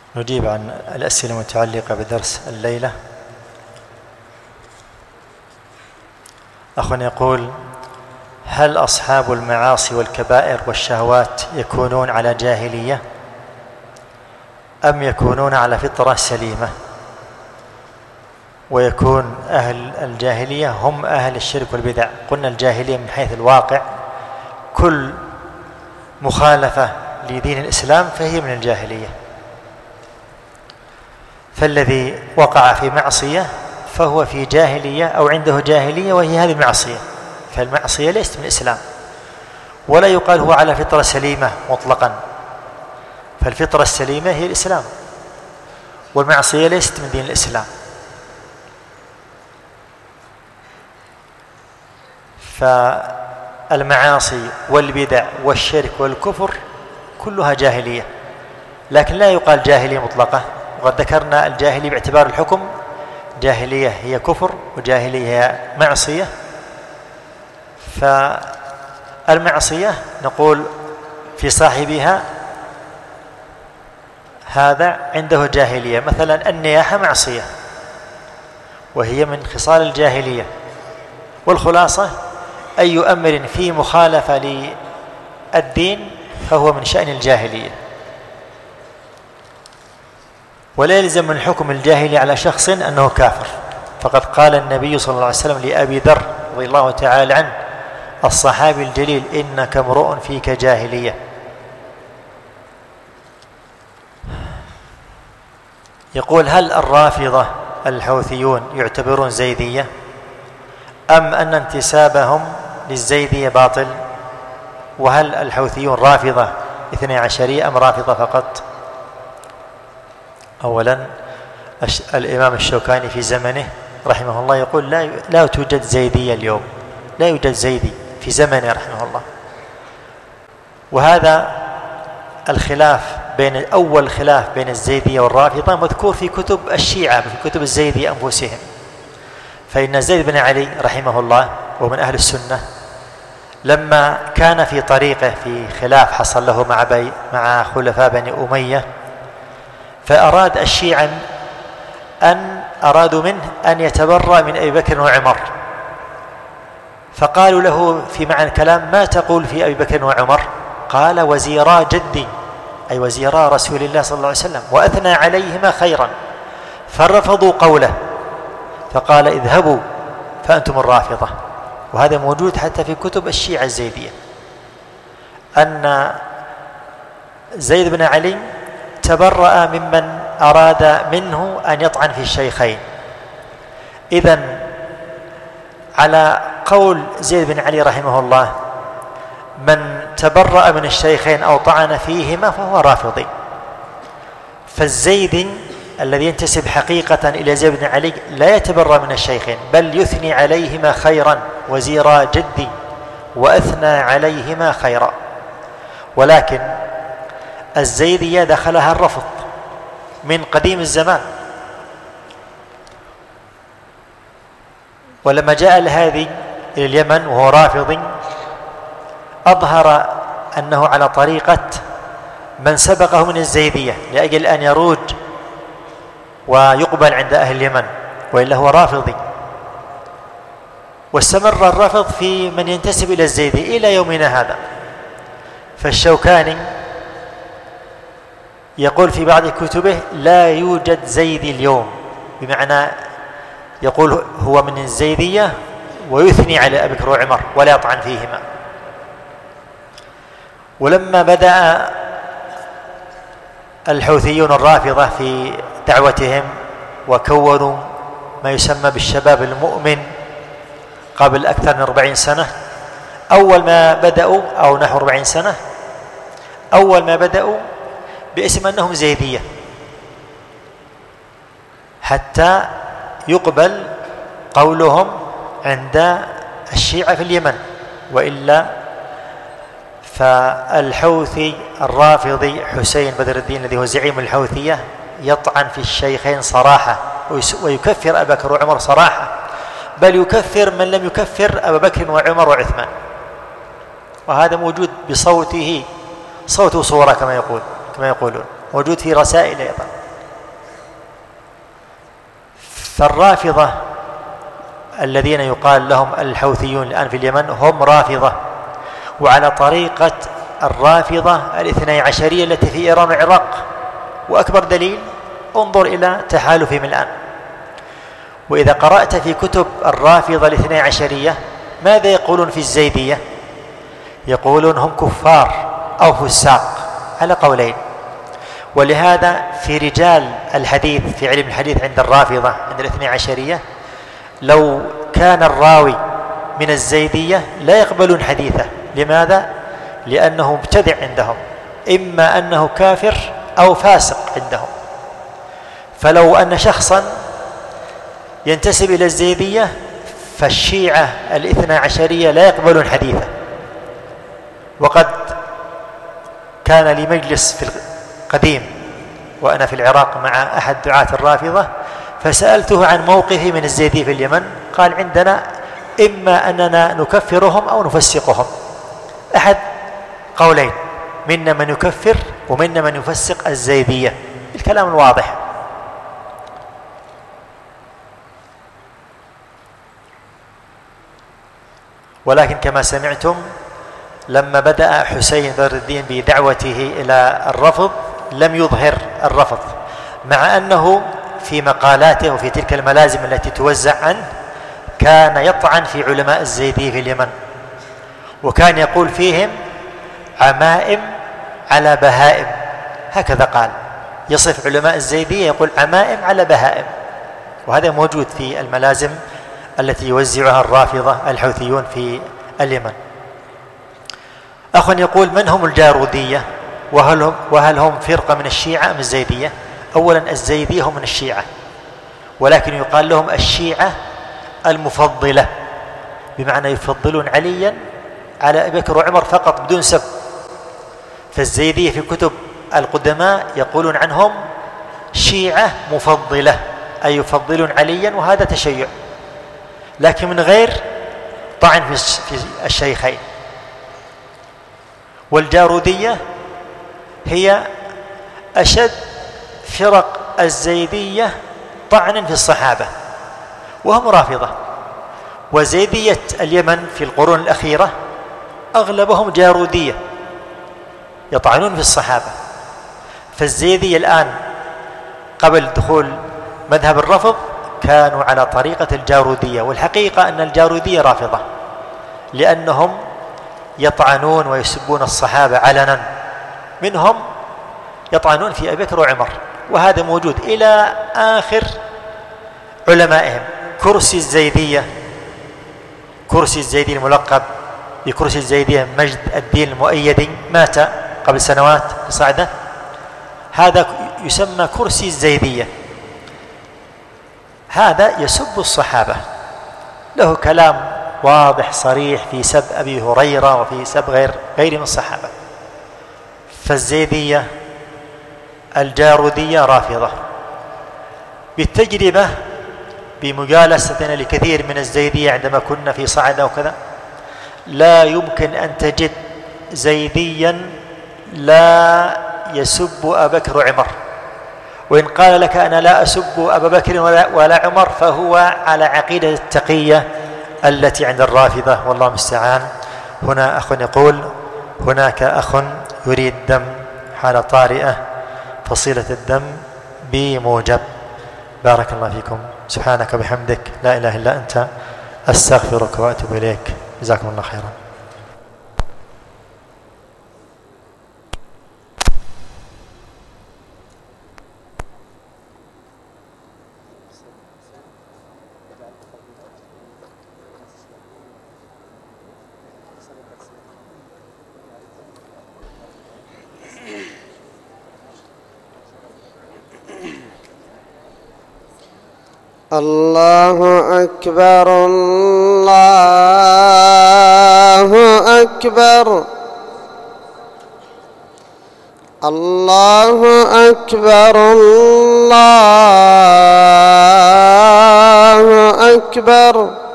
نجيب عن الأسئلة المتعلقة بدرس الليلة. أخونا يقول: هل أصحاب المعاصي والكبائر والشهوات يكونون على جاهلية أم يكونون على فطرة سليمة، ويكون أهل الجاهلية هم أهل الشرك والبدع؟ قلنا الجاهلية من حيث الواقع كل مخالفة لدين الإسلام فهي من الجاهلية، فالذي وقع في معصية فهو في جاهلية أو عنده جاهلية وهي هذه المعصية، فالمعصية ليست من الإسلام، ولا يقال هو على فطرة سليمة مطلقا، فالفطرة السليمة هي الإسلام، والمعصية ليست من دين الإسلام. فالمعاصي والبدع والشرك والكفر كلها جاهلية، لكن لا يقال جاهلية مطلقة، وقد ذكرنا الجاهلية باعتبار الحكم، جاهلية هي كفر وجاهلية هي معصية. فالمعصية نقول في صاحبها هذا عنده جاهلية، مثلا النياحة معصية وهي من خصال الجاهلية، والخلاصة أي أمر فيه مخالفة للدين فهو من شأن الجاهلية، ولا يلزم من حكم الجاهلي على شخص أنه كافر، فقد قال النبي صلى الله عليه وسلم لأبي ذر رضي الله تعالى عنه الصحابي الجليل: إنك امرؤ فيك جاهلية. يقول: هل الرافضة الحوثيون يعتبرون زيدية أم أن انتسابهم للزيدية باطل؟ وهل الحوثيون رافضة 12 أم رافضة فقط؟ أولا الإمام الشوكاني في زمنه رحمه الله يقول لا توجد زيدية اليوم، لا يوجد زيدي في زمنه رحمه الله، وهذا الخلاف أول خلاف بين الزيدية والرافضة مذكور في كتب الشيعة، في كتب الزيدية أنفسهم، فإن زيد بن علي رحمه الله ومن أهل السنة لما كان في طريقه في خلاف حصل له مع خلفاء بني أمية، فأراد الشيعة أرادوا منه أن يتبرأ من أبي بكر وعمر، فقالوا له في معنى الكلام: ما تقول في أبي بكر وعمر؟ قال: وزيرا جدي، أي وزيرا رسول الله صلى الله عليه وسلم، وأثنى عليهما خيرا، فرفضوا قوله، فقال: اذهبوا فأنتم الرافضة. وهذا موجود حتى في كتب الشيعة الزيدية، أن زيد بن علي تبرأ ممن أراد منه أن يطعن في الشيخين. إذن على قول زيد بن علي رحمه الله من تبرأ من الشيخين أو طعن فيهما فهو رافضي، فالزيدي الذي ينتسب حقيقة إلى زيد بن علي لا يتبرأ من الشيخين، بل يثني عليهما خيرا، وزيرا جدي، وأثنى عليهما خيرا. ولكن الزيدية دخلها الرفض من قديم الزمان، ولما جاء الهادي إلى اليمن وهو رافضي أظهر أنه على طريقة من سبقه من الزيدية لأجل أن يروج ويقبل عند أهل اليمن، وإلا هو رافضي، واستمر الرفض في من ينتسب إلى الزيدي إلى يومنا هذا. فالشوكاني يقول في بعض كتبه: لا يوجد زيدي اليوم، بمعنى يقول هو من الزيدية ويثني على أبي بكر وعمر ولا يطعن فيهما. ولما بدأ الحوثيون الرافضة في دعوتهم وكونوا ما يسمى بالشباب المؤمن قبل أكثر من 40 سنة، أول ما بدأوا أو نحو 40 سنة أول ما بدأوا باسم أنهم زيدية حتى يقبل قولهم عند الشيعة في اليمن، وإلا فالحوثي الرافضي حسين بدر الدين الذي هو زعيم الحوثية يطعن في الشيخين صراحة، ويكفر أبا بكر وعمر صراحة، بل يكفر من لم يكفر أبا بكر وعمر وعثمان، وهذا موجود بصوته، صوت وصورة كما يقولون، موجود في رسائل أيضا. فالرافضة الذين يقال لهم الحوثيون الآن في اليمن هم رافضة، وعلى طريقة الرافضة الاثني عشرية التي في إيران والعراق. وأكبر دليل انظر إلى تحالفهم الآن. وإذا قرأت في كتب الرافضة الاثني عشرية ماذا يقولون في الزيدية؟ يقولون هم كفار أو فساق على قولين. ولهذا في رجال الحديث في علم الحديث عند الرافضة عند الاثني عشرية لو كان الراوي من الزيدية لا يقبلون حديثه. لماذا؟ لأنه مبتدع عندهم، إما أنه كافر أو فاسق عندهم. فلو أن شخصا ينتسب إلى الزيدية فالشيعة الاثنى عشرية لا يقبلون حديثه. وقد كان لي مجلس في القديم وأنا في العراق مع أحد دعاة الرافضة، فسألته عن موقفه من الزيدية في اليمن، قال عندنا إما أننا نكفرهم أو نفسقهم، أحد قولين، منا من يكفر ومنا من يفسق الزيدية. الكلام الواضح. ولكن كما سمعتم لما بدأ حسين بدر الدين بدعوته إلى الرفض لم يظهر الرفض، مع أنه في مقالاته وفي تلك الملازم التي توزع عنه كان يطعن في علماء الزيدية في اليمن، وكان يقول فيهم عمائم على بهائم، هكذا قال، يصف علماء الزيدية يقول عمائم على بهائم. وهذا موجود في الملازم التي يوزعها الرافضة الحوثيون في اليمن. أخ يقول من هم الجارودية وهل هم فرقة من الشيعة أم الزيدية؟ أولا الزيدية هم من الشيعة، ولكن يقال لهم الشيعة المفضلة، بمعنى يفضلون عليا على أبي بكر وعمر فقط بدون سب. فالزيدية في كتب القدماء يقولون عنهم شيعة مفضلة، أي يفضلون عليا، وهذا تشيع، لكن من غير طعن في الشيخين. والجارودية هي أشد فرق الزيدية طعنا في الصحابة، وهم رافضة. وزيدية اليمن في القرون الأخيرة أغلبهم جارودية يطعنون في الصحابة. فالزيدية الآن قبل دخول مذهب الرفض كانوا على طريقة الجارودية، والحقيقة أن الجارودية رافضة، لأنهم يطعنون ويسبون الصحابة علنا، منهم يطعنون في أبي بكر وعمر، وهذا موجود إلى آخر علمائهم. كرسي الزيدية الملقب بكرسي الزيدية مجد الدين المؤيدي مات قبل سنوات في صعدة، هذا يسمى كرسي الزيدية. هذا يسب الصحابة، له كلام واضح صريح في سب أبي هريرة وفي سب غير من الصحابة. فالزيدية الجارودية رافضة. بالتجربة بمجالستنا لكثير من الزيدية عندما كنا في صعدة وكذا، لا يمكن أن تجد زيديا لا يسب أبا بكر وعمر، وإن قال لك أنا لا أسب أبا بكر ولا عمر فهو على عقيدة التقية التي عند الرافضة، والله المستعان. هنا أخ يقول هناك أخ يريد دم حالة طارئة فصيلة الدم بموجب. بارك الله فيكم، سبحانك وبحمدك لا إله إلا أنت أستغفرك وأتوب إليك، جزاكم الله خيرا. الله أكبر الله أكبر الله أكبر الله أكبر.